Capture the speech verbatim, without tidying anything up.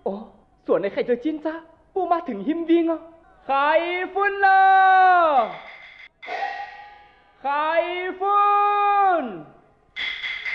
โอ้ส่วนในไข่เจอจินจ้าปูมาถึงหิมวิ่งอ่ะไข่ฟุ้นเลอไข่ฟุ้